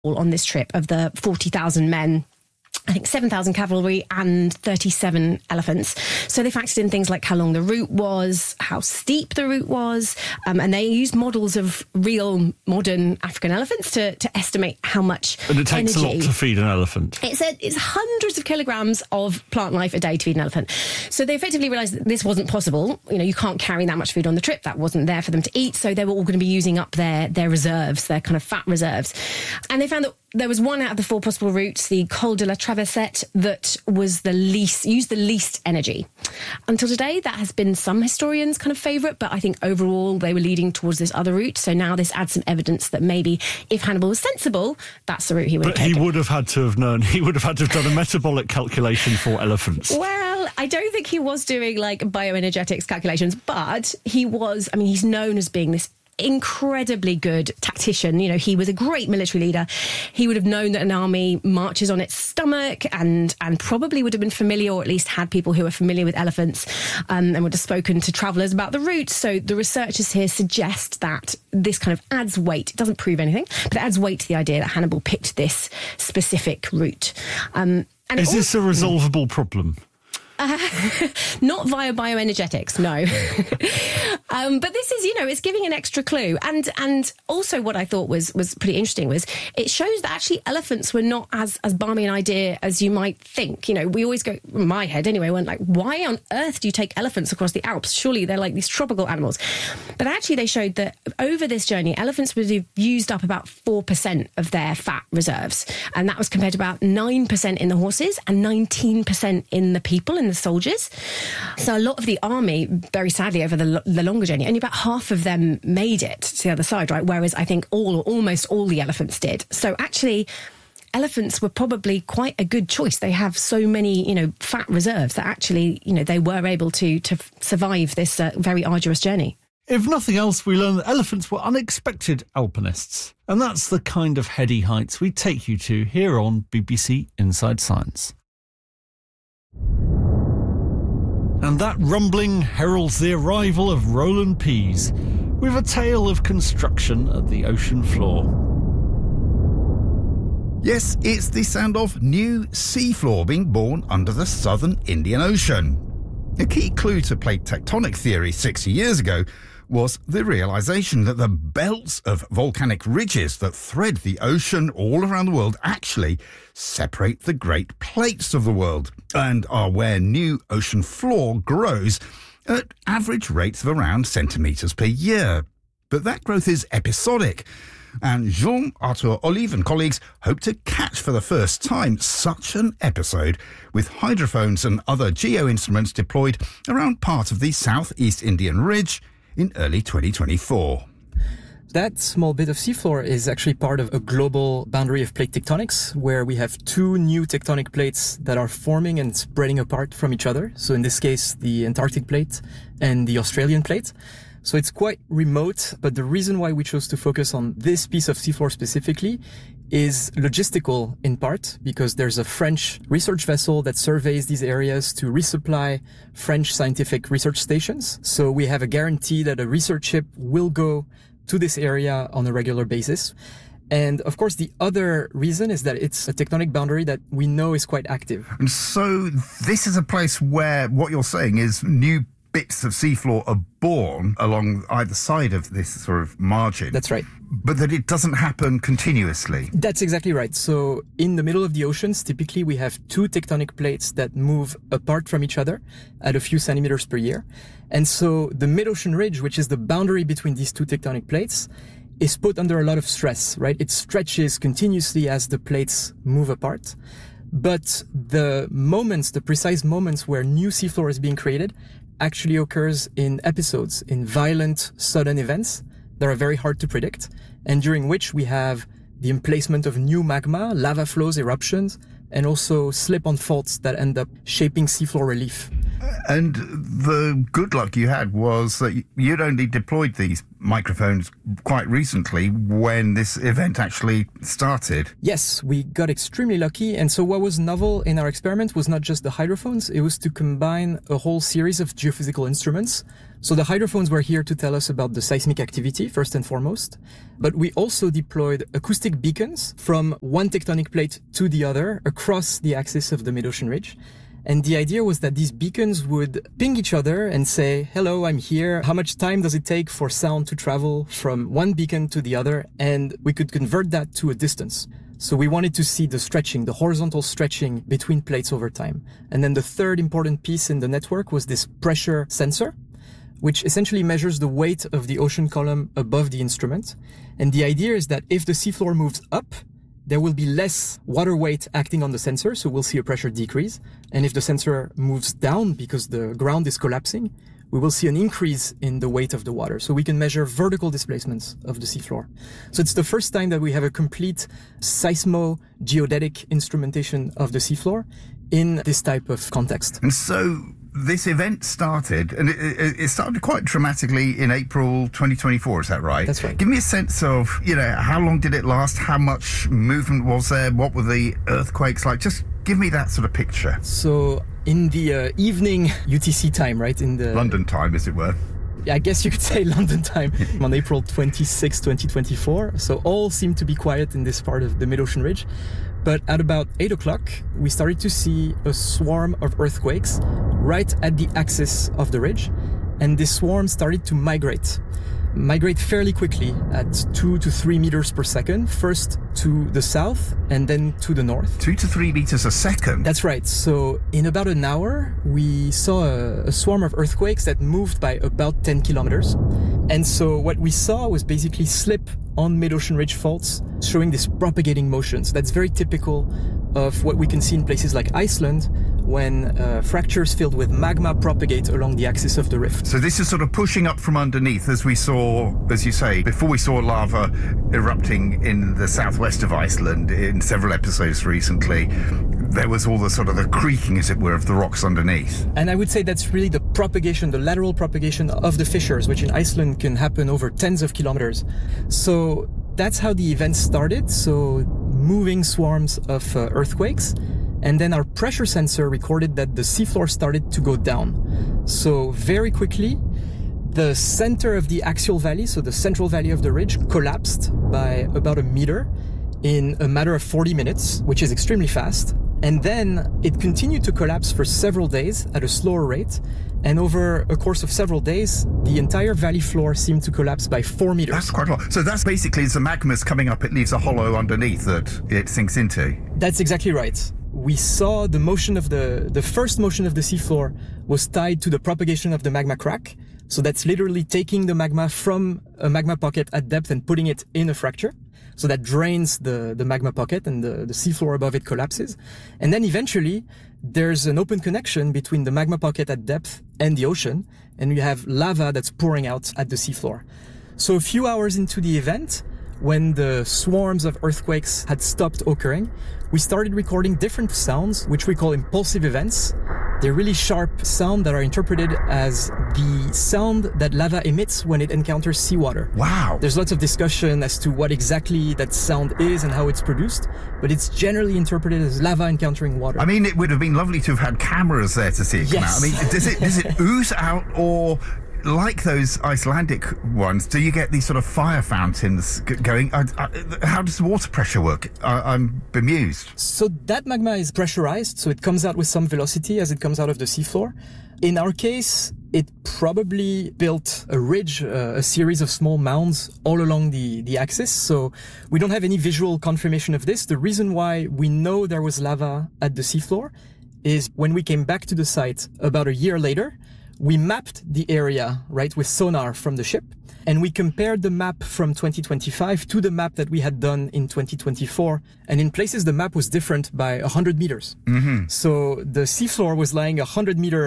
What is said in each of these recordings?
on this trip of the 40,000 men. I think 7,000 cavalry and 37 elephants. So they factored in things like how long the route was, how steep the route was, and they used models of real modern African elephants to estimate how much And it takes energy. a lot to feed an elephant. It's hundreds of kilograms of plant life a day to feed an elephant. So they effectively realised that this wasn't possible. You know, you can't carry that much food on the trip. That wasn't there for them to eat. So they were all going to be using up their reserves, their kind of fat reserves. And they found that there was one out of the 4 possible routes, the Col de la Traversette, that was used the least energy. Until today, that has been some historians' kind of favourite, but I think overall they were leading towards this other route. So now this adds some evidence that maybe if Hannibal was sensible, that's the route he would have taken. But he would have had to have known. He would have had to have done a metabolic calculation for elephants. Well, I don't think he was doing like bioenergetics calculations, but he was, I mean, he's known as being this incredibly good tactician. You know, he was a great military leader. He would have known that an army marches on its stomach and probably would have been familiar, or at least had people who were familiar with elephants, and would have spoken to travellers about the route. So the researchers here suggest that this kind of adds weight. It doesn't prove anything, but it adds weight to the idea that Hannibal picked this specific route. Is this a resolvable problem? Not via bioenergetics, no. But this is, you know, it's giving an extra clue. And also what I thought was pretty interesting was it shows that actually elephants were not as balmy an idea as you might think. You know, we always go, in my head anyway, went like, why on earth do you take elephants across the Alps? Surely they're like these tropical animals. But actually they showed that over this journey, elephants would have used up about 4% of their fat reserves. And that was compared to about 9% in the horses and 19% in the people, in the soldiers. So a lot of the army, very sadly, over the longer journey, only about half of them made it to the other side, right? Whereas I think almost all the elephants did. So actually, elephants were probably quite a good choice. They have so many, you know, fat reserves that actually, you know, they were able to survive this very arduous journey. If nothing else, we learn that elephants were unexpected alpinists. And that's the kind of heady heights we take you to here on BBC Inside Science. And that rumbling heralds the arrival of Roland Pease, with a tale of construction at the ocean floor. Yes, it's the sound of new seafloor being born under the southern Indian Ocean. A key clue to plate tectonic theory 60 years ago was the realisation that the belts of volcanic ridges that thread the ocean all around the world actually separate the great plates of the world and are where new ocean floor grows at average rates of around centimetres per year. But that growth is episodic, and Jean-Arthur Olive and colleagues hope to catch for the first time such an episode with hydrophones and other geo-instruments deployed around part of the southeast Indian Ridge in early 2024. That small bit of seafloor is actually part of a global boundary of plate tectonics, where we have 2 new tectonic plates that are forming and spreading apart from each other. So in this case, the Antarctic plate and the Australian plate. So it's quite remote, but the reason why we chose to focus on this piece of seafloor specifically is logistical in part, because there's a French research vessel that surveys these areas to resupply French scientific research stations. So we have a guarantee that a research ship will go to this area on a regular basis. And of course, the other reason is that it's a tectonic boundary that we know is quite active. And so this is a place where what you're saying is new bits of seafloor are born along either side of this sort of margin. That's right. But that it doesn't happen continuously. That's exactly right. So in the middle of the oceans, typically we have 2 tectonic plates that move apart from each other at a few centimeters per year. And so the mid-ocean ridge, which is the boundary between these 2 tectonic plates, is put under a lot of stress, right? It stretches continuously as the plates move apart. But the precise moments where new seafloor is being created actually occurs in episodes, in violent, sudden events that are very hard to predict, and during which we have the emplacement of new magma, lava flows, eruptions, and also slip-on faults that end up shaping seafloor relief. And the good luck you had was that you'd only deployed these microphones quite recently when this event actually started. Yes, we got extremely lucky. And so what was novel in our experiment was not just the hydrophones, it was to combine a whole series of geophysical instruments. So the hydrophones were here to tell us about the seismic activity, first and foremost. But we also deployed acoustic beacons from one tectonic plate to the other across the axis of the mid-ocean ridge. And the idea was that these beacons would ping each other and say, hello, I'm here. How much time does it take for sound to travel from one beacon to the other? And we could convert that to a distance. So we wanted to see the stretching, the horizontal stretching between plates over time. And then the third important piece in the network was this pressure sensor, which essentially measures the weight of the ocean column above the instrument. And the idea is that if the seafloor moves up, there will be less water weight acting on the sensor, so we'll see a pressure decrease. And if the sensor moves down because the ground is collapsing, we will see an increase in the weight of the water. So we can measure vertical displacements of the seafloor. So it's the first time that we have a complete seismo-geodetic instrumentation of the seafloor in this type of context. And so this event started, and it started quite dramatically in April 2024, is that right? That's right. Give me a sense of, how long did it last? How much movement was there? What were the earthquakes like? Just give me that sort of picture. So in the evening UTC time, right? In the London time, as it were. I guess you could say London time on April 26, 2024. So all seemed to be quiet in this part of the mid-ocean ridge. But at about 8 o'clock, we started to see a swarm of earthquakes right at the axis of the ridge. And this swarm started to migrate fairly quickly at 2 to 3 meters per second, first to the south and then to the north. 2 to 3 meters a second? That's right. So in about an hour, we saw a swarm of earthquakes that moved by about 10 kilometers. And so what we saw was basically slip on mid-ocean ridge faults showing this propagating motion. So that's very typical of what we can see in places like Iceland when fractures filled with magma propagate along the axis of the rift. So this is sort of pushing up from underneath, as we saw, as you say, before we saw lava erupting in the southwest of Iceland in several episodes recently. There was all the sort of the creaking, as it were, of the rocks underneath. And I would say that's really the propagation, the lateral propagation of the fissures, which in Iceland can happen over tens of kilometers. So that's how the event started. So moving swarms of earthquakes. And then our pressure sensor recorded that the seafloor started to go down. So very quickly, the center of the axial valley, so the central valley of the ridge, collapsed by about a meter in a matter of 40 minutes, which is extremely fast. And then it continued to collapse for several days at a slower rate. And over a course of several days, the entire valley floor seemed to collapse by 4 meters. That's quite a lot. So that's basically, as the magma's coming up, it leaves a hollow underneath that it sinks into. That's exactly right. We saw the motion of the first motion of the seafloor was tied to the propagation of the magma crack. So that's literally taking the magma from a magma pocket at depth and putting it in a fracture. So that drains the magma pocket and the seafloor above it collapses. And then eventually there's an open connection between the magma pocket at depth and the ocean. And you have lava that's pouring out at the seafloor. So a few hours into the event, when the swarms of earthquakes had stopped occurring, we started recording different sounds, which we call impulsive events. They're really sharp sound that are interpreted as the sound that lava emits when it encounters seawater. Wow. There's lots of discussion as to what exactly that sound is and how it's produced, but it's generally interpreted as lava encountering water. I mean, it would have been lovely to have had cameras there to see it come out. I mean, does it ooze out, or like those Icelandic ones, do you get these sort of fire fountains going? How does the water pressure work? I'm bemused. So that magma is pressurized, so it comes out with some velocity as it comes out of the seafloor. In our case, it probably built a ridge, a series of small mounds all along the axis. So we don't have any visual confirmation of this. The reason why we know there was lava at the seafloor is when we came back to the site about a year later, we mapped the area, right, with sonar from the ship, and we compared the map from 2025 to the map that we had done in 2024. And in places, the map was different by 100 meters. Mm-hmm. So the seafloor was lying 100 meters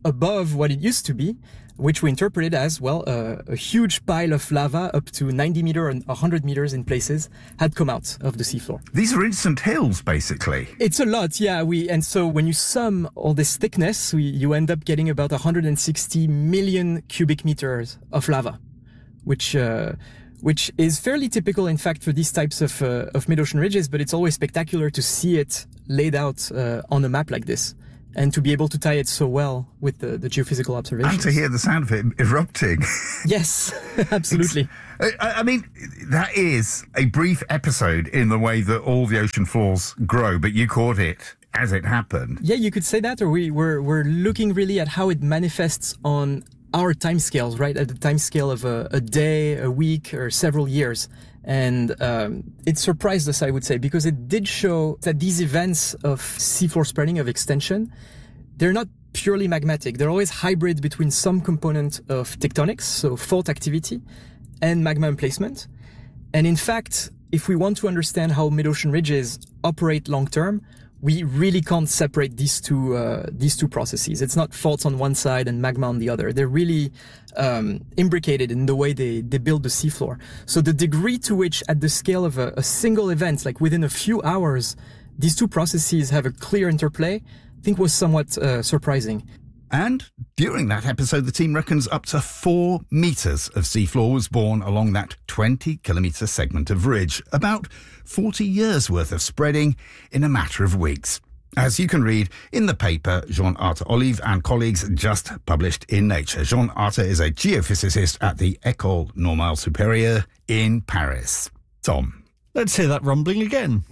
above what it used to be, which we interpreted as, well, a huge pile of lava up to 90 meters and 100 meters in places had come out of the seafloor. These are instant hills, basically. It's a lot, yeah. And so when you sum all this thickness, you end up getting about 160 million cubic meters of lava, which is fairly typical, in fact, for these types of mid-ocean ridges, but it's always spectacular to see it laid out on a map like this, and to be able to tie it so well with the geophysical observations. And to hear the sound of it erupting. Yes, absolutely. I mean, that is a brief episode in the way that all the ocean floors grow, but you caught it as it happened. Yeah, you could say that, or we're looking really at how it manifests on our timescales, right? At the timescale of a day, a week, or several years. And it surprised us, I would say, because it did show that these events of seafloor spreading, of extension, they're not purely magmatic. They're always hybrid between some component of tectonics, so fault activity, and magma emplacement. And in fact, if we want to understand how mid-ocean ridges operate long-term, we really can't separate these two processes. It's not faults on one side and magma on the other. They're really imbricated in the way they build the seafloor. So the degree to which, at the scale of a single event, like within a few hours, these two processes have a clear interplay, I think was somewhat surprising. And during that episode, the team reckons up to 4 metres of seafloor was born along that 20-kilometre segment of ridge, about 40 years' worth of spreading in a matter of weeks. As you can read in the paper Jean Arthur Olive and colleagues just published in Nature. Jean Arthur is a geophysicist at the École Normale Supérieure in Paris. Tom. Let's hear that rumbling again.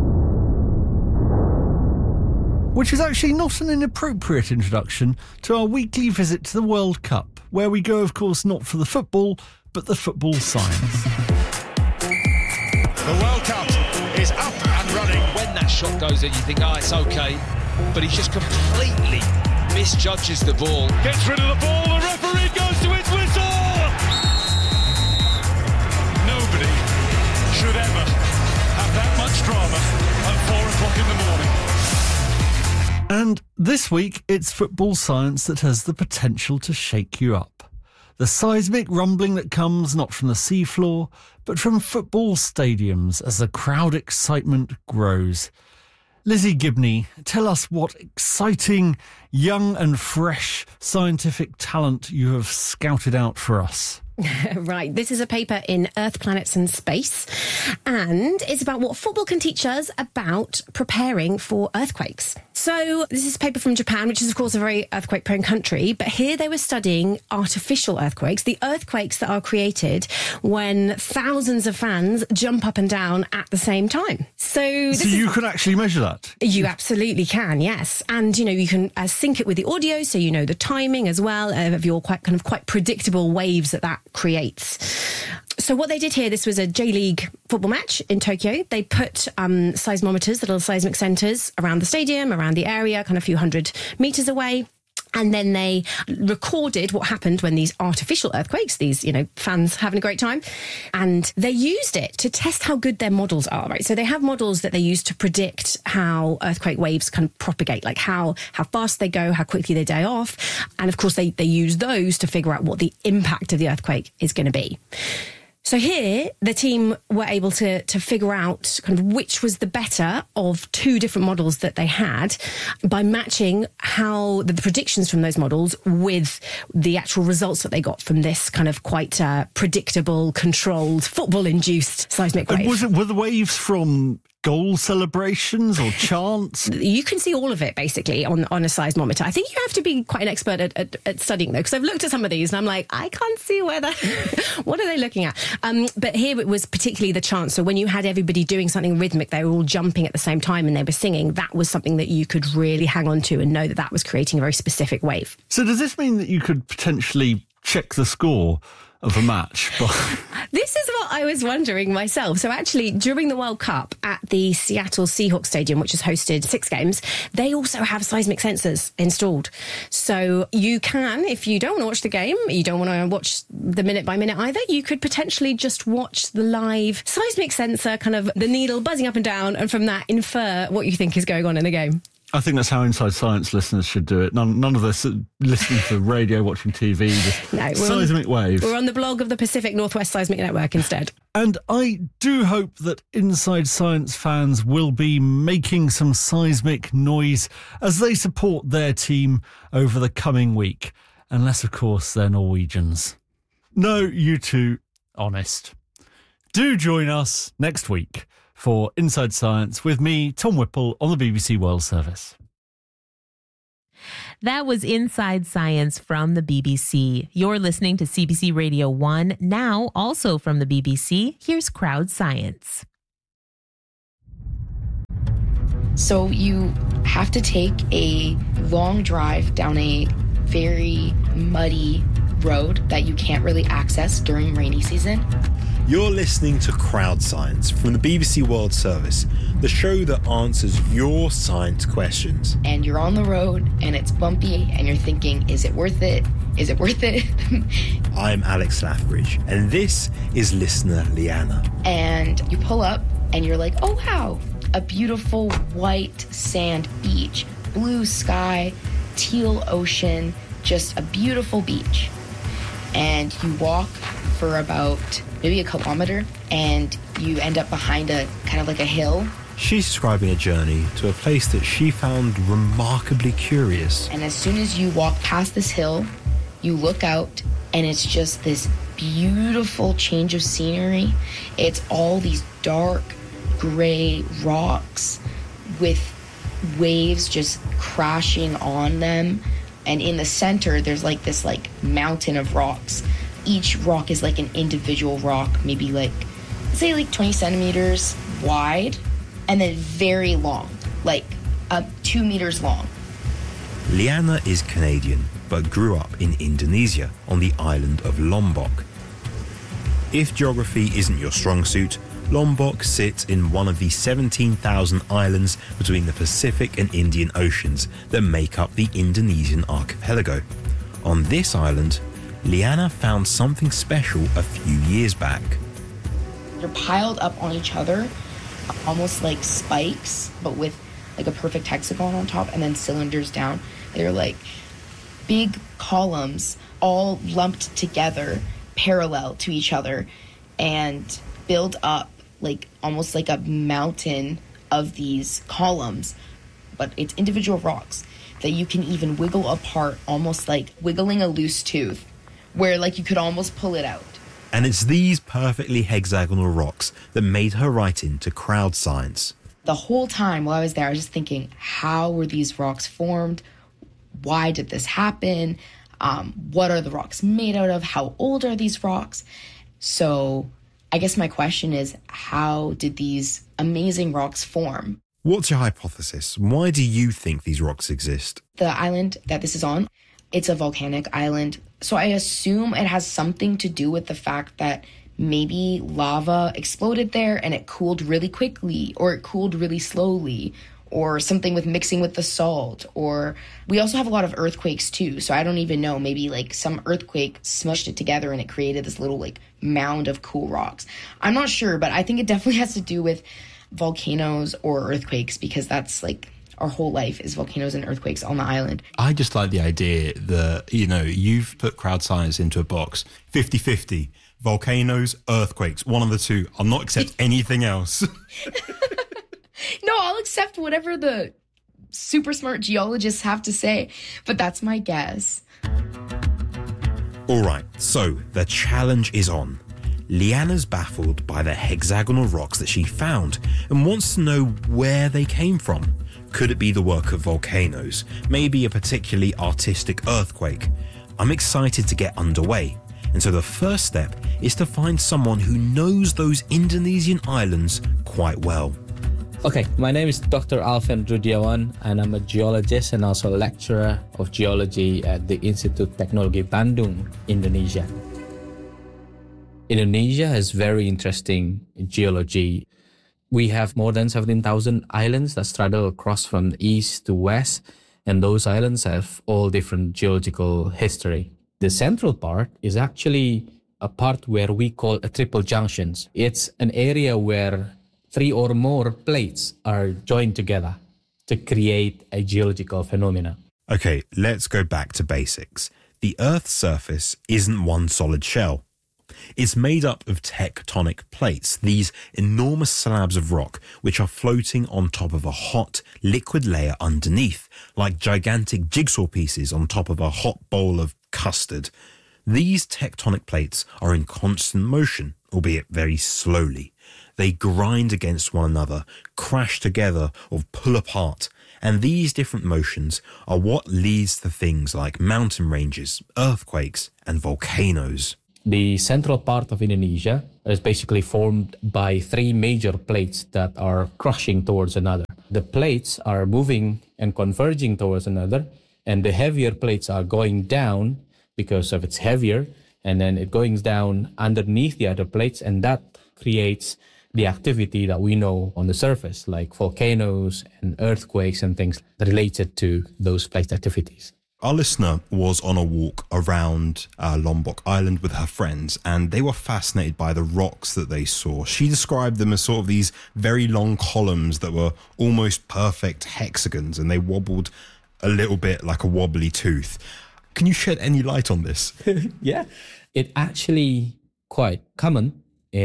Which is actually not an inappropriate introduction to our weekly visit to the World Cup, where we go, of course, not for the football, but the football science. The World Cup is up and running. When that shot goes in, you think, it's okay, but he just completely misjudges the ball. Gets rid of the ball, the referee goes to his whistle! Nobody should ever have that much drama at 4 o'clock in the morning. And this week, it's football science that has the potential to shake you up. The seismic rumbling that comes not from the seafloor, but from football stadiums as the crowd excitement grows. Lizzie Gibney, tell us what exciting, young and fresh scientific talent you have scouted out for us. Right, this is a paper in Earth, Planets and Space, and it's about what football can teach us about preparing for earthquakes. So this is a paper from Japan, which is, of course, a very earthquake-prone country, but here they were studying artificial earthquakes, the earthquakes that are created when thousands of fans jump up and down at the same time. So you can actually measure that? You absolutely can, yes. And, you can sync it with the audio, so you know the timing as well of your quite predictable waves that creates. So what they did here, this was a J-League football match in Tokyo. They put seismometers, little seismic centres around the stadium, around the area, kind of a few hundred metres away. And then they recorded what happened when these artificial earthquakes, these, fans having a great time. And they used it to test how good their models are, right? So they have models that they use to predict how earthquake waves kind of propagate, like how fast they go, how quickly they die off. And of course, they use those to figure out what the impact of the earthquake is going to be. So here, the team were able to figure out kind of which was the better of 2 different models that they had by matching how the predictions from those models with the actual results that they got from this kind of quite predictable, controlled, football-induced seismic wave. Were the waves from goal celebrations or chants? You can see all of it, basically, on a seismometer. I think you have to be quite an expert at studying, though, because I've looked at some of these and I'm like, I can't see whether... what are they looking at? But here it was particularly the chants. So when you had everybody doing something rhythmic, they were all jumping at the same time and they were singing, that was something that you could really hang on to and know that was creating a very specific wave. So does this mean that you could potentially check the score of a match? This is what I was wondering myself. So actually, during the World Cup at the Seattle Seahawks Stadium, which has hosted 6 games, they also have seismic sensors installed. So you can, if you don't want to watch the game, you don't want to watch the minute by minute either, you could potentially just watch the live seismic sensor, kind of the needle buzzing up and down, and from that infer what you think is going on in the game. I think that's how Inside Science listeners should do it. None of this listening to radio, watching TV, just seismic waves. We're on the blog of the Pacific Northwest Seismic Network instead. And I do hope that Inside Science fans will be making some seismic noise as they support their team over the coming week. Unless, of course, they're Norwegians. No, you two, honest. Do join us next week for Inside Science with me, Tom Whipple, on the BBC World Service. That was Inside Science from the BBC. You're listening to CBC Radio 1. Now, also from the BBC, here's Crowd Science. So you have to take a long drive down a very muddy road that you can't really access during rainy season. You're listening to Crowd Science from the BBC World Service, the show that answers your science questions. And you're on the road and it's bumpy and you're thinking, is it worth it? Is it worth it? I'm Alex Lathbridge and this is listener Liana. And you pull up and you're like, oh wow, a beautiful white sand beach, blue sky, teal ocean, just a beautiful beach. And you walk for about maybe a kilometer and you end up behind a kind of like a hill. She's describing a journey to a place that she found remarkably curious. And as soon as you walk past this hill, you look out and it's just this beautiful change of scenery. It's all these dark gray rocks with waves just crashing on them. And in the center, there's like this like mountain of rocks. Each rock is like an individual rock, maybe like, say like 20 centimeters wide, and then very long, like 2 meters long. Liana is Canadian, but grew up in Indonesia on the island of Lombok. If geography isn't your strong suit, Lombok sits in one of the 17,000 islands between the Pacific and Indian Oceans that make up the Indonesian archipelago. On this island, Liana found something special a few years back. They're piled up on each other, almost like spikes, but with like a perfect hexagon on top and then cylinders down. They're like big columns all lumped together, parallel to each other, and build up like almost like a mountain of these columns, but it's individual rocks that you can even wiggle apart, almost like wiggling a loose tooth, where like you could almost pull it out. And it's these perfectly hexagonal rocks that made her write into Crowd Science. The whole time while I was there, I was just thinking, how were these rocks formed? Why did this happen? What are the rocks made out of? How old are these rocks? So I guess my question is, how did these amazing rocks form? What's your hypothesis? Why do you think these rocks exist? The island that this is on, it's a volcanic island. So I assume it has something to do with the fact that maybe lava exploded there and it cooled really quickly, or it cooled really slowly, or something with mixing with the salt. Or we also have a lot of earthquakes too, so I don't even know, maybe like some earthquake smushed it together and it created this little like mound of cool rocks. I'm not sure, but I think it definitely has to do with volcanoes or earthquakes, because that's like our whole life is volcanoes and earthquakes on the island. I just like the idea that, you know, you've put Crowd Science into a box, 50-50, volcanoes, earthquakes, one of the two. I'll not accept anything else. No, I'll accept whatever the super smart geologists have to say, but that's my guess. All right, so the challenge is on. Liana's baffled by the hexagonal rocks that she found and wants to know where they came from. Could it be the work of volcanoes? Maybe a particularly artistic earthquake? I'm excited to get underway. And so the first step is to find someone who knows those Indonesian islands quite well. Okay, my name is Dr. Alvin Rudiawan, and I'm a geologist and also a lecturer of geology at the Institute Teknologi Bandung, Indonesia. Indonesia has very interesting geology. We have more than 17,000 islands that straddle across from east to west, and those islands have all different geological history. The central part is actually a part where we call a triple junctions. It's an area where 3 or more plates are joined together. to create a geological phenomena. Okay, let's go back to basics. The Earth's surface isn't one solid shell. It's made up of tectonic plates, these enormous slabs of rock which are floating on top of a hot, liquid layer underneath, like gigantic jigsaw pieces on top of a hot bowl of custard. These tectonic plates are in constant motion, albeit very slowly. They grind against one another, crash together, or pull apart. And these different motions are what leads to things like mountain ranges, earthquakes, and volcanoes. The central part of Indonesia is basically formed by three major plates that are crushing towards another. The plates are moving and converging towards another, and the heavier plates are going down because of it's heavier, and then it goes down underneath the other plates, and that creates the activity that we know on the surface, like volcanoes and earthquakes and things related to those plate activities. Our listener was on a walk around Lombok Island with her friends, and they were fascinated by the rocks that they saw. She described them as sort of these very long columns that were almost perfect hexagons, and they wobbled a little bit like a wobbly tooth. Can you shed any light on this? Yeah, it actually quite common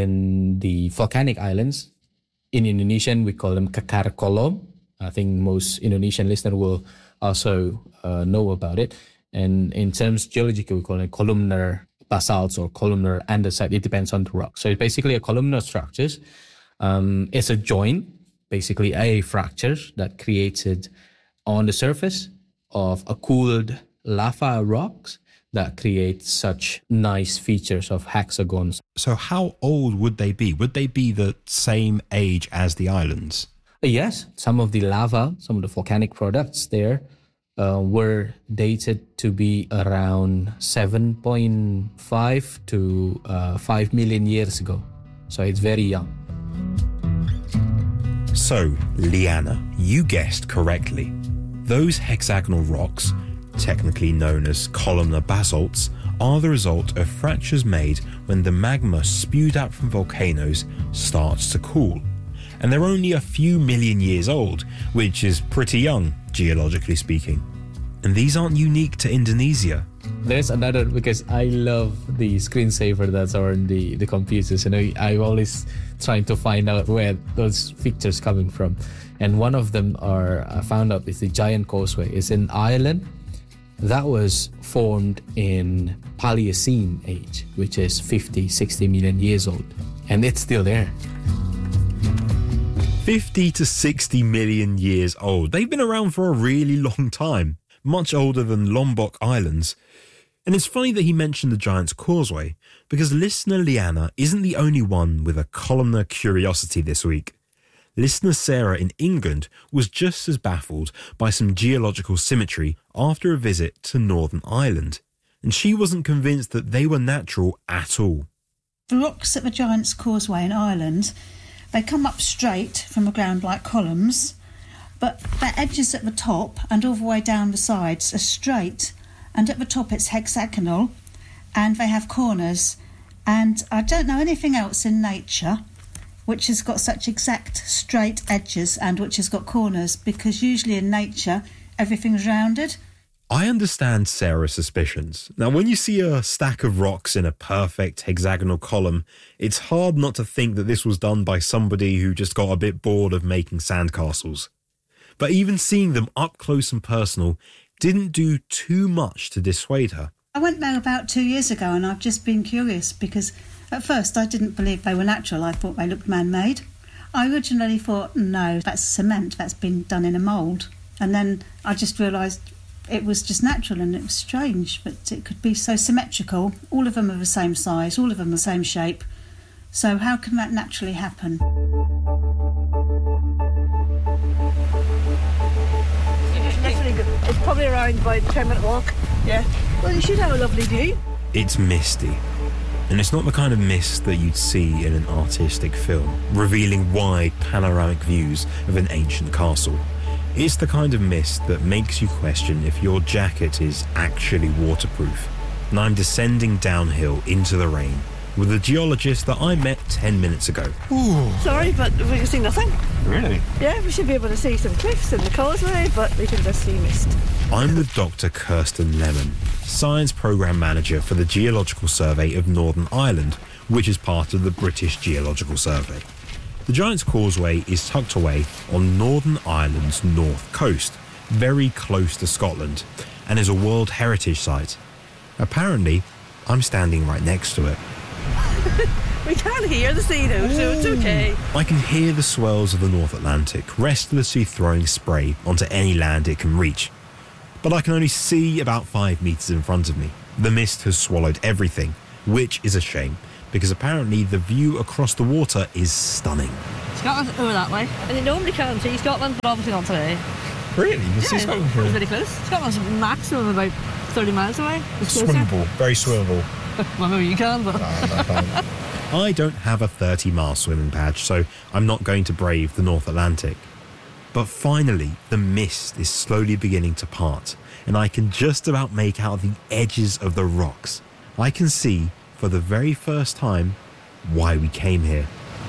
in the volcanic islands. In Indonesian, we call them kekar kolom. I think most Indonesian listeners will also know about it. And in terms geological, we call it columnar basalts or columnar andesite. It depends on the rock. So it's basically a columnar structures. It's a joint, basically a fracture that created on the surface of a cooled lava rocks that create such nice features of hexagons. So how old would they be? Would they be the same age as the islands? Yes, some of the lava, some of the volcanic products there were dated to be around 7.5 to 5 million years ago. So it's very young. So, Liana, you guessed correctly. Those hexagonal rocks, technically known as columnar basalts, are the result of fractures made when the magma spewed out from volcanoes starts to cool. And they're only a few million years old, which is pretty young, geologically speaking. And these aren't unique to Indonesia. There's another, because I love the screensaver that's on the computers. You know, I'm always trying to find out where those pictures coming from. And one of them I found out is the Giant Causeway. It's in Ireland. That was formed in Paleocene age, which is 50, 60 million years old. And it's still there. 50 to 60 million years old. They've been around for a really long time, much older than Lombok Islands. And it's funny that he mentioned the Giant's Causeway, because listener Liana isn't the only one with a columnar curiosity this week. Listener Sarah in England was just as baffled by some geological symmetry after a visit to Northern Ireland, and she wasn't convinced that they were natural at all. The rocks at the Giant's Causeway in Ireland, they come up straight from the ground like columns, but the edges at the top and all the way down the sides are straight, and at the top it's hexagonal, and they have corners. And I don't know anything else in nature which has got such exact straight edges and which has got corners, because usually in nature everything's rounded. I understand Sarah's suspicions. Now, when you see a stack of rocks in a perfect hexagonal column, it's hard not to think that this was done by somebody who just got a bit bored of making sandcastles. But even seeing them up close and personal didn't do too much to dissuade her. I went there about 2 years ago, and I've just been curious because at first I didn't believe they were natural. I thought they looked man-made. I originally thought, no, that's cement, that's been done in a mould. And then I just realised it was just natural, and it was strange, but it could be so symmetrical. All of them are the same size, all of them the same shape. So how can that naturally happen? It's probably around about 10-minute walk. Yeah. Well, you should have a lovely view. It's misty. And it's not the kind of mist that you'd see in an artistic film, revealing wide panoramic views of an ancient castle. It's the kind of mist that makes you question if your jacket is actually waterproof. And I'm descending downhill into the rain, with the geologist that I met 10 minutes ago. Ooh. Sorry, but we can see nothing. Really? Yeah, we should be able to see some cliffs and the causeway, but we can just see mist. I'm with Dr. Kirsten Lemon, Science Programme Manager for the Geological Survey of Northern Ireland, which is part of the British Geological Survey. The Giant's Causeway is tucked away on Northern Ireland's north coast, very close to Scotland, and is a World Heritage Site. Apparently, I'm standing right next to it. We can't hear the sea though, so it's okay. I can hear the swells of the North Atlantic restlessly throwing spray onto any land it can reach. But I can only see about 5 metres in front of me. The mist has swallowed everything, which is a shame, because apparently the view across the water is stunning. Scotland's over that way. And you normally can't see Scotland, but obviously not today. Really? You can see Scotland from It's very close. Scotland's maximum about 30 miles away. It's swimmable, very swimmable. Well, maybe you can, but... I don't have a 30-mile swimming badge, so I'm not going to brave the North Atlantic. But finally, the mist is slowly beginning to part, and I can just about make out the edges of the rocks. I can see, for the very first time, why we came here.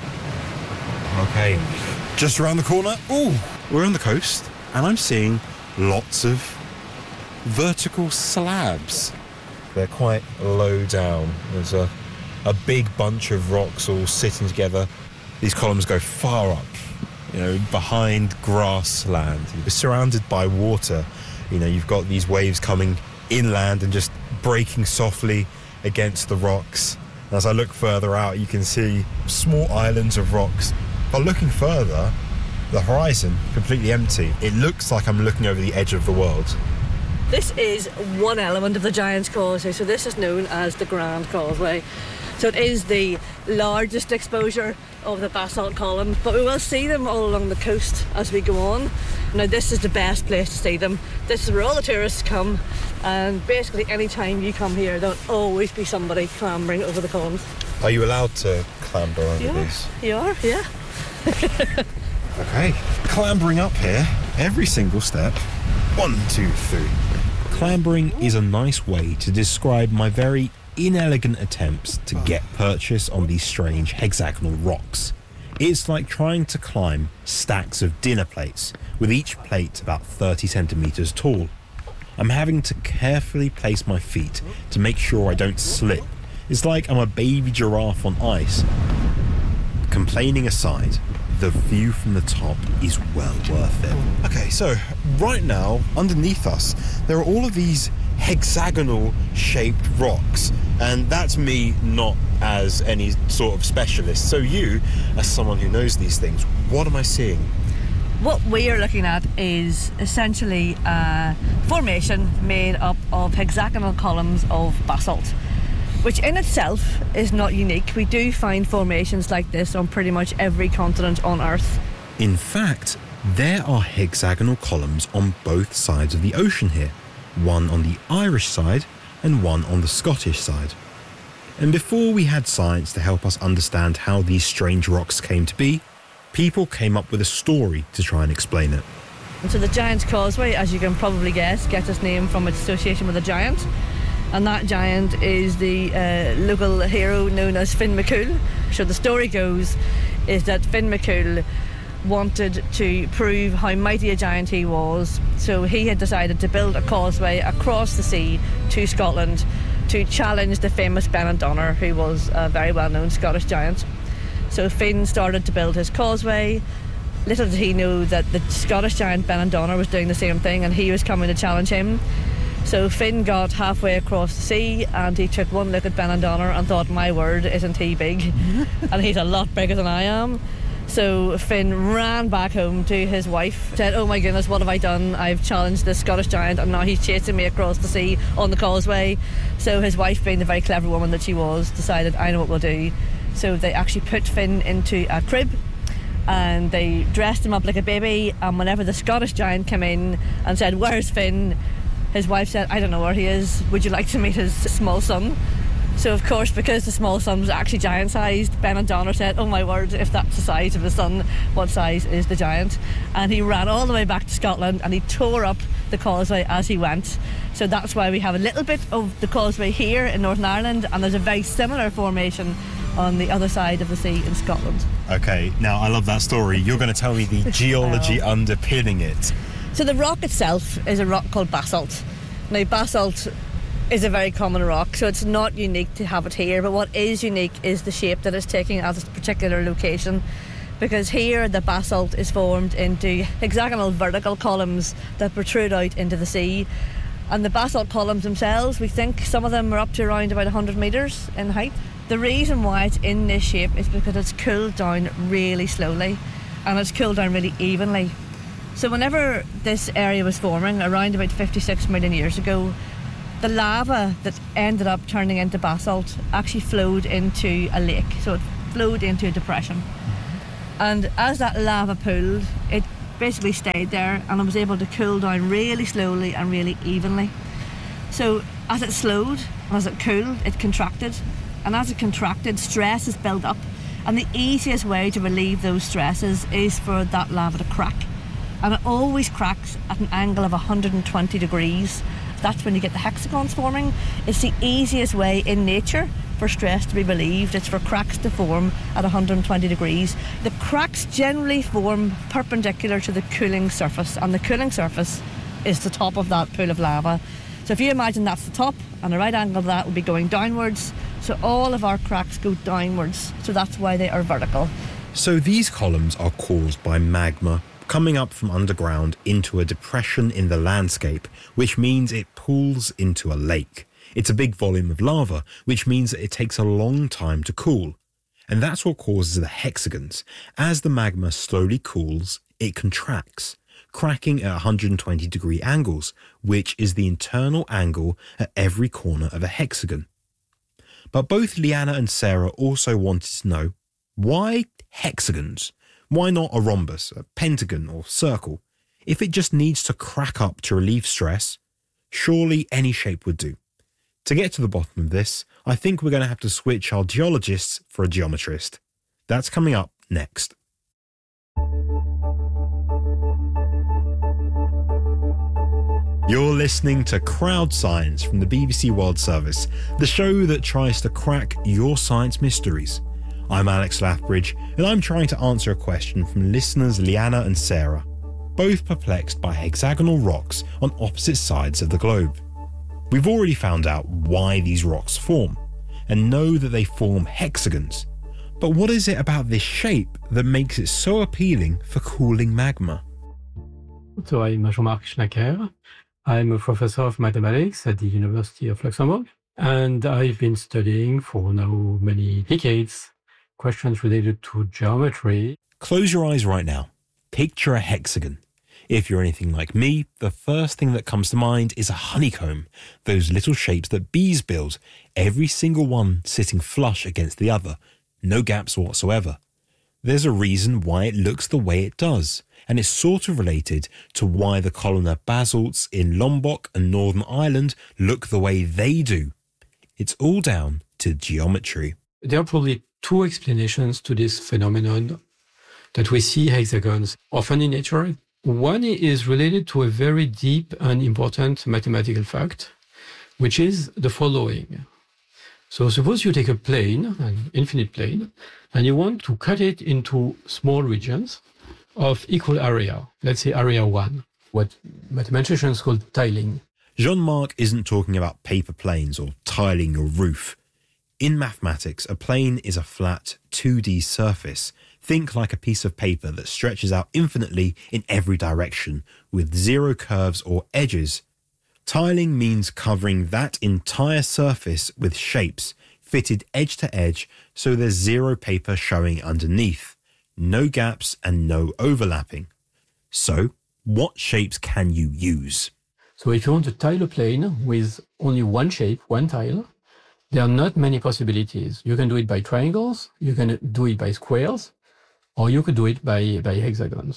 Okay, just around the corner. Ooh, we're on the coast, and I'm seeing lots of vertical slabs. They're quite low down. There's a big bunch of rocks all sitting together. These columns go far up, behind grassland. You're surrounded by water. You've got these waves coming inland and just breaking softly against the rocks. And as I look further out, you can see small islands of rocks. But looking further, the horizon completely empty. It looks like I'm looking over the edge of the world. This is one element of the Giant's Causeway, so this is known as the Grand Causeway. So it is the largest exposure of the basalt columns, but we will see them all along the coast as we go on. Now this is the best place to see them. This is where all the tourists come, and basically any time you come here there'll always be somebody clambering over the columns. Are you allowed to clamber over these? You are, yeah. Okay, clambering up here, every single step. 1, 2, 3. Clambering is a nice way to describe my very inelegant attempts to get purchase on these strange hexagonal rocks. It's like trying to climb stacks of dinner plates, with each plate about 30 centimetres tall. I'm having to carefully place my feet to make sure I don't slip. It's like I'm a baby giraffe on ice. Complaining aside, the view from the top is well worth it. Okay, so right now, underneath us, there are all of these hexagonal shaped rocks, and that's me not as any sort of specialist. So you, as someone who knows these things, what am I seeing? What we are looking at is essentially a formation made up of hexagonal columns of basalt, which in itself is not unique. We do find formations like this on pretty much every continent on Earth. In fact, there are hexagonal columns on both sides of the ocean here, one on the Irish side and one on the Scottish side. And before we had science to help us understand how these strange rocks came to be, people came up with a story to try and explain it. And so the Giant's Causeway, as you can probably guess, gets its name from its association with a giant. And that giant is the local hero known as Finn McCool. So the story goes is that Finn McCool wanted to prove how mighty a giant he was, so he had decided to build a causeway across the sea to Scotland to challenge the famous Benandonner, who was a very well-known Scottish giant. So Finn started to build his causeway. Little did he know that the Scottish giant Benandonner was doing the same thing, and he was coming to challenge him. So Finn got halfway across the sea and he took one look at Benandonner and thought, my word, isn't he big? And he's a lot bigger than I am. So Finn ran back home to his wife, said, oh my goodness, what have I done? I've challenged this Scottish giant and now he's chasing me across the sea on the causeway. So his wife, being the very clever woman that she was, decided, I know what we'll do. So they actually put Finn into a crib and they dressed him up like a baby, and whenever the Scottish giant came in and said, where's Finn? His wife said, I don't know where he is. Would you like to meet his small son? So, of course, because the small son was actually giant-sized, Benandonner said, oh my word, if that's the size of his son, what size is the giant? And he ran all the way back to Scotland and he tore up the causeway as he went. So that's why we have a little bit of the causeway here in Northern Ireland, and there's a very similar formation on the other side of the sea in Scotland. Okay, now I love that story. You're going to tell me the geology underpinning it. So the rock itself is a rock called basalt. Now, basalt is a very common rock, so it's not unique to have it here, but what is unique is the shape that it's taking at this particular location, because here the basalt is formed into hexagonal vertical columns that protrude out into the sea. And the basalt columns themselves, we think some of them are up to around about 100 metres in height. The reason why it's in this shape is because it's cooled down really slowly, and it's cooled down really evenly. So whenever this area was forming, around about 56 million years ago, the lava that ended up turning into basalt actually flowed into a lake. So it flowed into a depression. And as that lava pooled, it basically stayed there, and it was able to cool down really slowly and really evenly. So as it slowed, and as it cooled, it contracted. And as it contracted, stress is built up. And the easiest way to relieve those stresses is for that lava to crack. And it always cracks at an angle of 120 degrees. That's when you get the hexagons forming. It's the easiest way in nature for stress to be relieved. It's for cracks to form at 120 degrees. The cracks generally form perpendicular to the cooling surface, and the cooling surface is the top of that pool of lava. So if you imagine that's the top, and the right angle of that would be going downwards, so all of our cracks go downwards, so that's why they are vertical. So these columns are caused by magma coming up from underground into a depression in the landscape, which means it pools into a lake. It's a big volume of lava, which means that it takes a long time to cool. And that's what causes the hexagons. As the magma slowly cools, it contracts, cracking at 120 degree angles, which is the internal angle at every corner of a hexagon. But both Leanna and Sarah also wanted to know, why hexagons? Why not a rhombus, a pentagon or circle? If it just needs to crack up to relieve stress, surely any shape would do. To get to the bottom of this, I think we're going to have to switch our geologists for a geometrist. That's coming up next. You're listening to Crowd Science from the BBC World Service, the show that tries to crack your science mysteries. I'm Alex Lathbridge, and I'm trying to answer a question from listeners Leanna and Sarah, both perplexed by hexagonal rocks on opposite sides of the globe. We've already found out why these rocks form, and know that they form hexagons. But what is it about this shape that makes it so appealing for cooling magma? So I'm Jean-Marc Schnacker. I'm a professor of mathematics at the University of Luxembourg, and I've been studying for now many decades questions related to geometry. Close your eyes right now. Picture a hexagon. If you're anything like me, the first thing that comes to mind is a honeycomb, those little shapes that bees build, every single one sitting flush against the other, no gaps whatsoever. There's a reason why it looks the way it does, and it's sort of related to why the columnar basalts in Lombok and Northern Ireland look the way they do. It's all down to geometry. There are probably two explanations to this phenomenon that we see hexagons often in nature. One is related to a very deep and important mathematical fact, which is the following. So suppose you take a plane, an infinite plane, and you want to cut it into small regions of equal area, let's say area 1, what mathematicians call tiling. Jean-Marc isn't talking about paper planes or tiling your roof. In mathematics, a plane is a flat 2D surface. Think like a piece of paper that stretches out infinitely in every direction, with zero curves or edges. Tiling means covering that entire surface with shapes, fitted edge to edge, so there's zero paper showing underneath, no gaps and no overlapping. So, what shapes can you use? So if you want to tile a plane with only one shape, one tile, there are not many possibilities. You can do it by triangles, you can do it by squares, or you could do it by hexagons.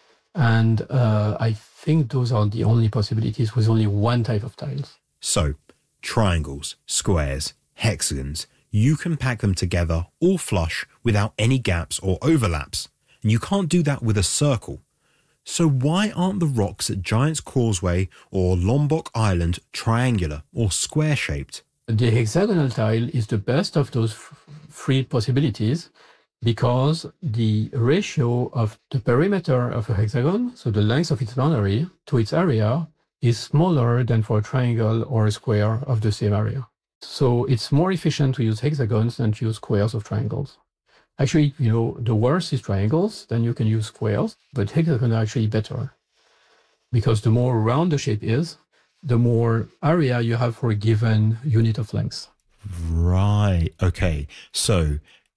And I think those are the only possibilities with only one type of tiles. So, triangles, squares, hexagons, you can pack them together all flush without any gaps or overlaps. And you can't do that with a circle. So why aren't the rocks at Giant's Causeway or Lombok Island triangular or square-shaped? The hexagonal tile is the best of those three possibilities because the ratio of the perimeter of a hexagon, so the length of its boundary to its area, is smaller than for a triangle or a square of the same area. So it's more efficient to use hexagons than to use squares of triangles. Actually, the worst is triangles, then you can use squares, but hexagons are actually better because the more round the shape is, the more area you have for a given unit of length. Right. Okay. So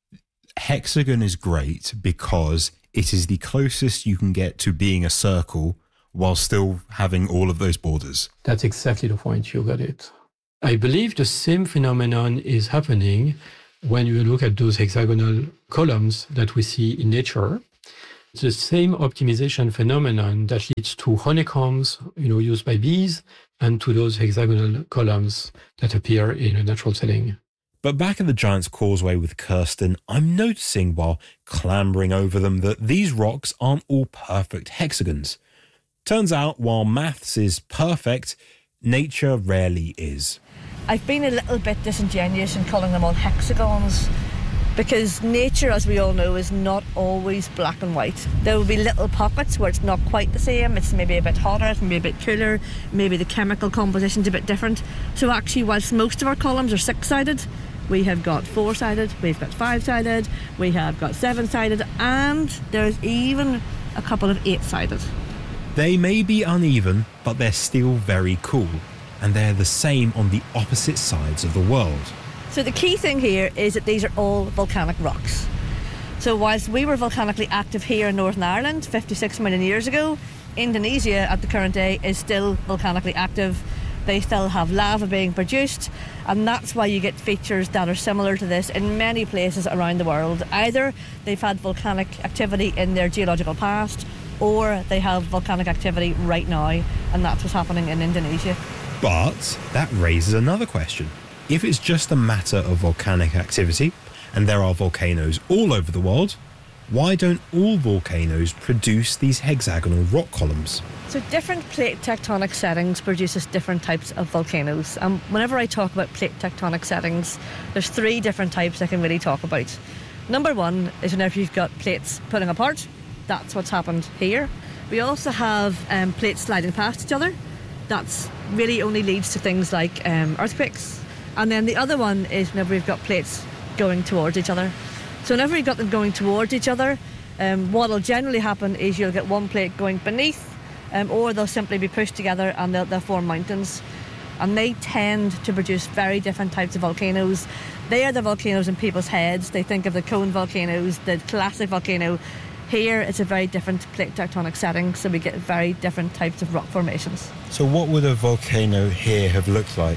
hexagon is great because it is the closest you can get to being a circle while still having all of those borders. That's exactly the point. You got it. I believe the same phenomenon is happening when you look at those hexagonal columns that we see in nature. It's the same optimization phenomenon that leads to honeycombs, used by bees, and to those hexagonal columns that appear in a natural setting. But back at the Giant's Causeway with Kirsten, I'm noticing while clambering over them that these rocks aren't all perfect hexagons. Turns out, while maths is perfect, nature rarely is. I've been a little bit disingenuous in calling them all hexagons because nature, as we all know, is not always black and white. There will be little pockets where it's not quite the same. It's maybe a bit hotter, it's maybe a bit cooler, maybe the chemical composition's a bit different. So actually, whilst most of our columns are six-sided, we have got four-sided, we've got five-sided, we have got seven-sided, and there's even a couple of eight-sided. They may be uneven, but they're still very cool. And they're the same on the opposite sides of the world. So the key thing here is that these are all volcanic rocks. So whilst we were volcanically active here in Northern Ireland 56 million years ago, Indonesia at the current day is still volcanically active. They still have lava being produced, and that's why you get features that are similar to this in many places around the world. Either they've had volcanic activity in their geological past, or they have volcanic activity right now, and that's what's happening in Indonesia. But that raises another question. If it's just a matter of volcanic activity, and there are volcanoes all over the world, why don't all volcanoes produce these hexagonal rock columns? So different plate tectonic settings produces different types of volcanoes. And whenever I talk about plate tectonic settings, there's three different types I can really talk about. Number one is whenever you've got plates pulling apart. That's what's happened here. We also have plates sliding past each other. That's really only leads to things like earthquakes. And then the other one is whenever we've got plates going towards each other. So whenever you've got them going towards each other, what will generally happen is you'll get one plate going beneath, or they'll simply be pushed together and they'll form mountains. And they tend to produce very different types of volcanoes. They are the volcanoes in people's heads. They think of the cone volcanoes, the classic volcano. Here, it's a very different plate tectonic setting, so we get very different types of rock formations. So what would a volcano here have looked like?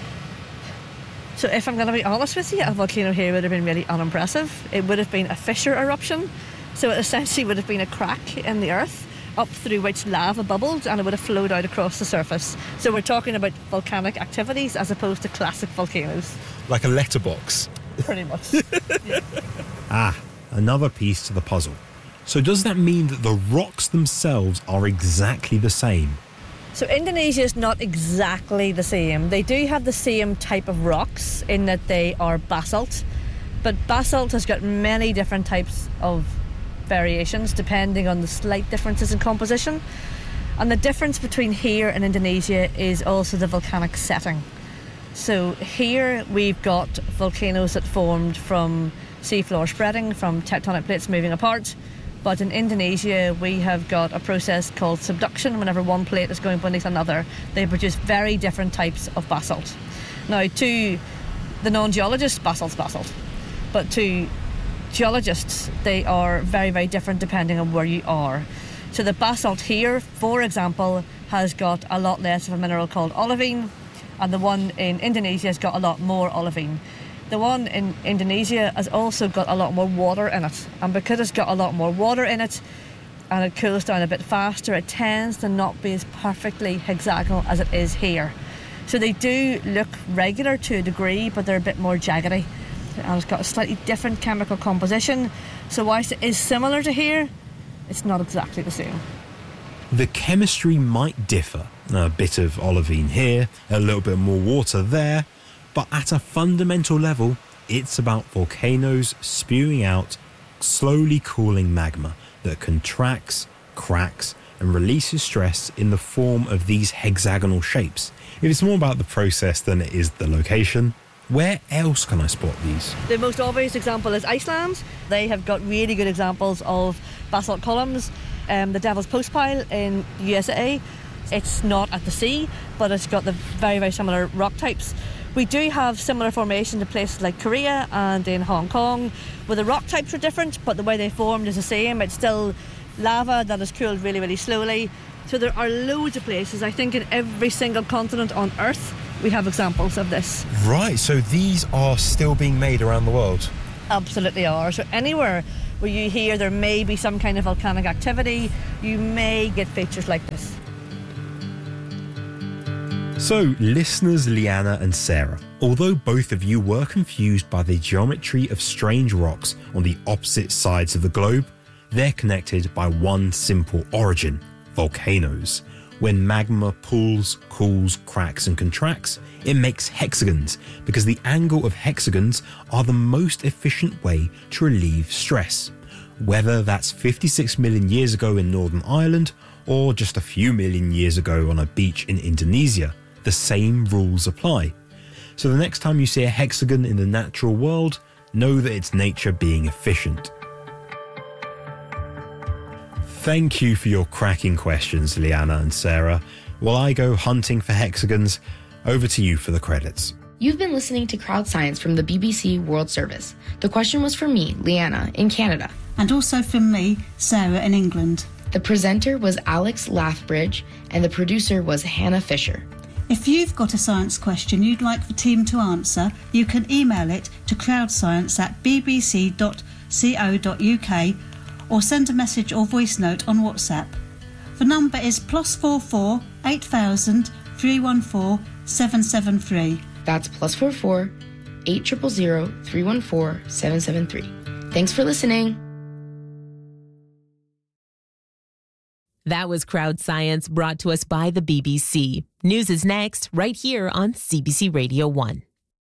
So if I'm going to be honest with you, a volcano here would have been really unimpressive. It would have been a fissure eruption. So it essentially would have been a crack in the earth up through which lava bubbled and it would have flowed out across the surface. So we're talking about volcanic activities as opposed to classic volcanoes. Like a letterbox? Pretty much. Yeah. Another piece to the puzzle. So does that mean that the rocks themselves are exactly the same? So Indonesia is not exactly the same. They do have the same type of rocks in that they are basalt, but basalt has got many different types of variations depending on the slight differences in composition. And the difference between here and Indonesia is also the volcanic setting. So here we've got volcanoes that formed from seafloor spreading, from tectonic plates moving apart. But in Indonesia, we have got a process called subduction. Whenever one plate is going beneath another, they produce very different types of basalt. Now, to the non-geologists, basalt's basalt. But to geologists, they are very, very different depending on where you are. So the basalt here, for example, has got a lot less of a mineral called olivine, and the one in Indonesia has got a lot more olivine. The one in Indonesia has also got a lot more water in it, and because it's got a lot more water in it and it cools down a bit faster, it tends to not be as perfectly hexagonal as it is here. So they do look regular to a degree, but they're a bit more jaggedy, and it's got a slightly different chemical composition. So whilst it is similar to here, it's not exactly the same. The chemistry might differ, a bit of olivine here, a little bit more water there, but at a fundamental level, it's about volcanoes spewing out slowly cooling magma that contracts, cracks, and releases stress in the form of these hexagonal shapes. If it's more about the process than it is the location, where else can I spot these? The most obvious example is Iceland. They have got really good examples of basalt columns. The Devil's Postpile in USA, it's not at the sea, but it's got the very, very similar rock types. We do have similar formation to places like Korea and in Hong Kong, where the rock types are different, but the way they formed is the same. It's still lava that has cooled really, really slowly. So there are loads of places. I think in every single continent on Earth, we have examples of this. Right, so these are still being made around the world? Absolutely are. So anywhere where you hear there may be some kind of volcanic activity, you may get features like this. So, listeners Leanna and Sarah, although both of you were confused by the geometry of strange rocks on the opposite sides of the globe, they're connected by one simple origin: volcanoes. When magma pools, cools, cracks and contracts, it makes hexagons, because the angle of hexagons are the most efficient way to relieve stress. Whether that's 56 million years ago in Northern Ireland, or just a few million years ago on a beach in Indonesia, the same rules apply. So the next time you see a hexagon in the natural world, know that it's nature being efficient. Thank you for your cracking questions, Leanna and Sarah. While I go hunting for hexagons, over to you for the credits. You've been listening to Crowd Science from the BBC World Service. The question was from me, Leanna, in Canada. And also from me, Sarah, in England. The presenter was Alex Lathbridge, and the producer was Hannah Fisher. If you've got a science question you'd like the team to answer, you can email it to crowdscience@bbc.co.uk or send a message or voice note on WhatsApp. The number is +44 8000 314 773. That's +44 8000 314 773. Thanks for listening. That was Crowd Science, brought to us by the BBC. News is next, right here on CBC Radio 1.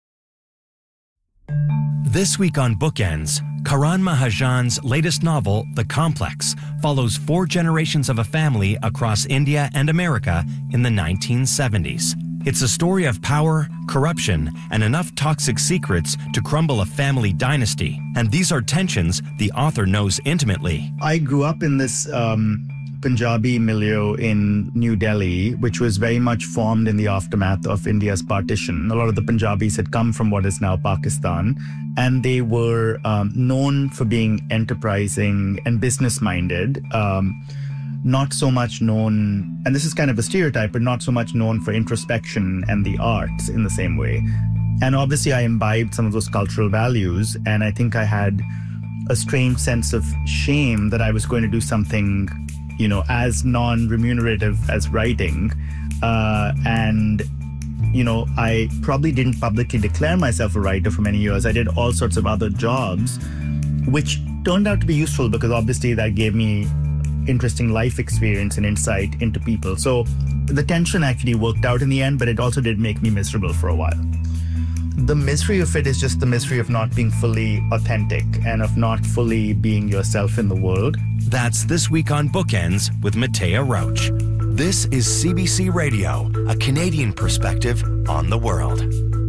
This week on Bookends, Karan Mahajan's latest novel, The Complex, follows 4 generations of a family across India and America in the 1970s. It's a story of power, corruption, and enough toxic secrets to crumble a family dynasty. And these are tensions the author knows intimately. I grew up in this Punjabi milieu in New Delhi, which was very much formed in the aftermath of India's partition. A lot of the Punjabis had come from what is now Pakistan, and they were known for being enterprising and business-minded. Not so much known, and this is kind of a stereotype, but not so much known for introspection and the arts in the same way. And obviously I imbibed some of those cultural values, and I think I had a strange sense of shame that I was going to do something, you know, as non-remunerative as writing. And, you know, I probably didn't publicly declare myself a writer for many years. I did all sorts of other jobs, which turned out to be useful because obviously that gave me interesting life experience and insight into people. So the tension actually worked out in the end, but it also did make me miserable for a while. The misery of it is just the misery of not being fully authentic and of not fully being yourself in the world. That's This Week on Bookends with Matea Roach. This is CBC Radio, a Canadian perspective on the world.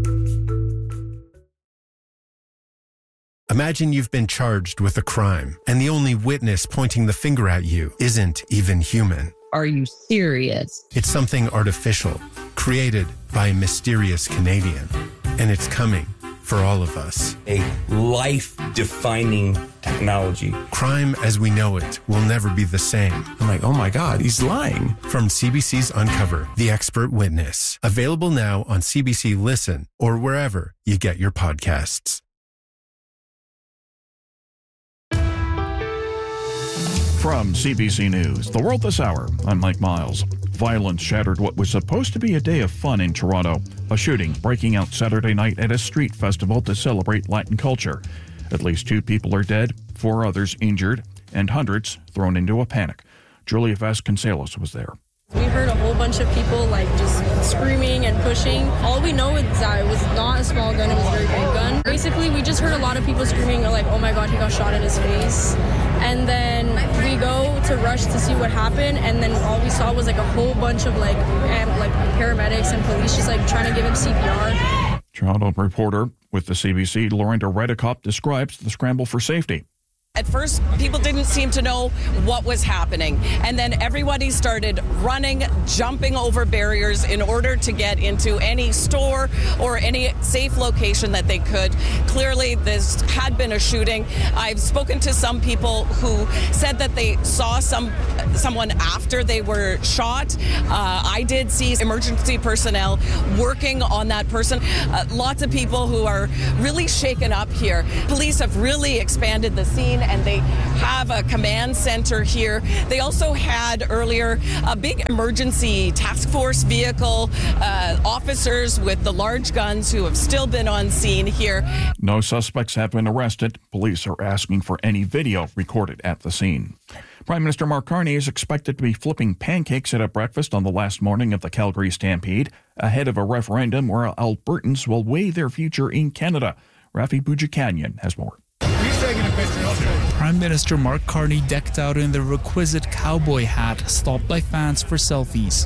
Imagine you've been charged with a crime, and the only witness pointing the finger at you isn't even human. Are you serious? It's something artificial, created by a mysterious Canadian. And it's coming for all of us. A life-defining technology. Crime as we know it will never be the same. I'm like, oh my God, he's lying. From CBC's Uncover, The Expert Witness. Available now on CBC Listen or wherever you get your podcasts. From CBC News, The World This Hour, I'm Mike Miles. Violence shattered what was supposed to be a day of fun in Toronto. A shooting breaking out Saturday night at a street festival to celebrate Latin culture. At least 2 people are dead, 4 others injured, and hundreds thrown into a panic. Julia Vasconcelos was there. We heard a whole bunch of people like just screaming and pushing. All we know is that it was not a small gun, it was a very big gun. Basically, we just heard a lot of people screaming like, oh my God, he got shot in his face. And then we go to rush to see what happened, and then all we saw was like a whole bunch of like paramedics and police just like trying to give him CPR. Toronto reporter with the CBC, Lorinda Redekop, describes the scramble for safety. At first, people didn't seem to know what was happening. And then everybody started running, jumping over barriers in order to get into any store or any safe location that they could. Clearly, this had been a shooting. I've spoken to some people who said that they saw someone after they were shot. I did see emergency personnel working on that person. Lots of people who are really shaken up here. Police have really expanded the scene, and they have a command center here. They also had earlier a big emergency task force vehicle, officers with the large guns who have still been on scene here. No suspects have been arrested. Police are asking for any video recorded at the scene. Prime Minister Mark Carney is expected to be flipping pancakes at a breakfast on the last morning of the Calgary Stampede, ahead of a referendum where Albertans will weigh their future in Canada. Rafi Boudjikanian has more. Prime Minister Mark Carney decked out in the requisite cowboy hat, stopped by fans for selfies.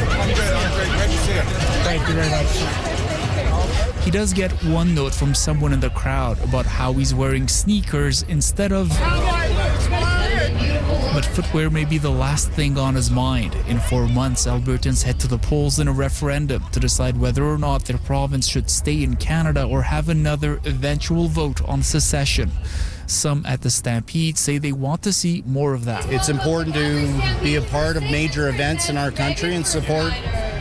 Thank you very much. He does get one note from someone in the crowd about how he's wearing sneakers instead of... But footwear may be the last thing on his mind. In 4 months, Albertans head to the polls in a referendum to decide whether or not their province should stay in Canada or have another eventual vote on secession. Some at the Stampede say they want to see more of that. It's important to be a part of major events in our country and support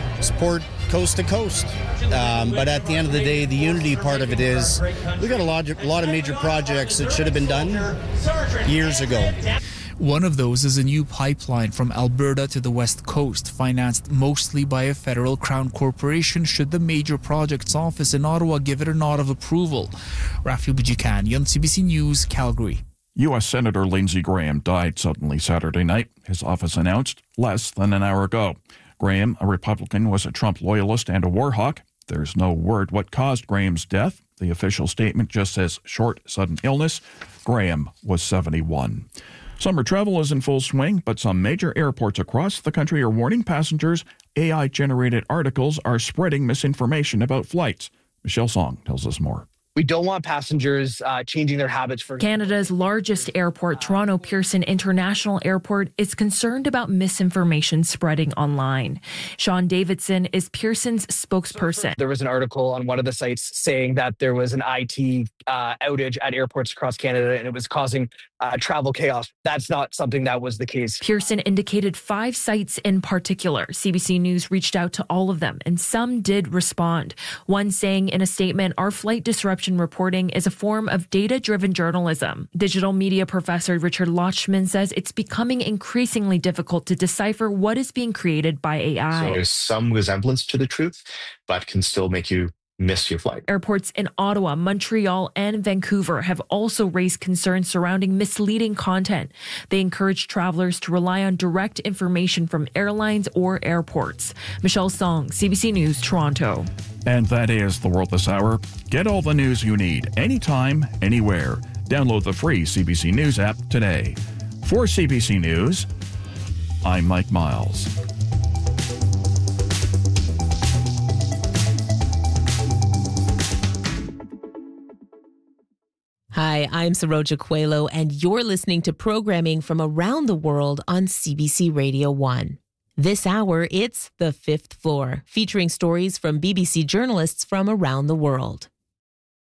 coast to coast. But at the end of the day, the unity part of it is we've got a lot of major projects that should have been done years ago. One of those is a new pipeline from Alberta to the West Coast, financed mostly by a federal crown corporation should the Major Projects Office in Ottawa give it a nod of approval. Rafi Boudjikanian, CBC News, Calgary. U.S. Senator Lindsey Graham died suddenly Saturday night, his office announced less than an hour ago. Graham, a Republican, was a Trump loyalist and a war hawk. There's no word what caused Graham's death. The official statement just says short, sudden illness. Graham was 71. Summer travel is in full swing, but some major airports across the country are warning passengers AI-generated articles are spreading misinformation about flights. Michelle Song tells us more. We don't want passengers changing their habits for... Canada's largest airport, Toronto Pearson International Airport, is concerned about misinformation spreading online. Sean Davidson is Pearson's spokesperson. There was an article on one of the sites saying that there was an IT outage at airports across Canada and it was causing travel chaos. That's not something that was the case. Pearson indicated 5 sites in particular. CBC News reached out to all of them, and some did respond. One saying in a statement, our flight disruption reporting is a form of data-driven journalism. Digital media professor Richard Lochman says it's becoming increasingly difficult to decipher what is being created by AI. So there's some resemblance to the truth, but can still make you miss your flight. Airports in Ottawa, Montreal, and Vancouver have also raised concerns surrounding misleading content. They encourage travelers to rely on direct information from airlines or airports. Michelle Song, CBC News, Toronto. And that is The World This Hour. Get all the news you need, anytime, anywhere. Download the free CBC News app today. For CBC News, I'm Mike Miles. Hi, I'm Saroja Coelho, and you're listening to programming from around the world on CBC Radio 1. This hour, it's The Fifth Floor, featuring stories from BBC journalists from around the world.